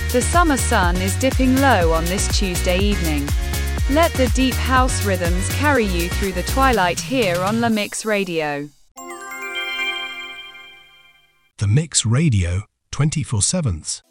The summer sun is dipping low on this Tuesday evening. Let the deep house rhythms carry you through the twilight here on La Mix Radio. The Mix Radio 24/7.